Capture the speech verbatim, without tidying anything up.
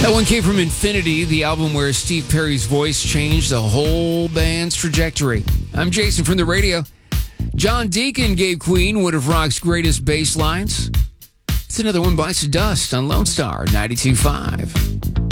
That one came from Infinity, the album where Steve Perry's voice changed the whole band's trajectory. I'm Jason from the radio. John Deacon gave Queen one of rock's greatest bass lines. It's another one bites the dust on Lone Star ninety-two point five.